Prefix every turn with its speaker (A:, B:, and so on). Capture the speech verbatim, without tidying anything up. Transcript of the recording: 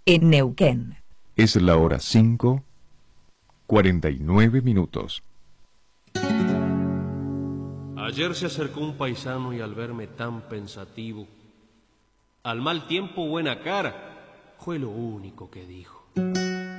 A: en Neuquén.
B: Es la hora cinco, cuarenta y nueve minutos.
C: Ayer se acercó un paisano y al verme tan pensativo, al mal tiempo buena cara, fue lo único que dijo.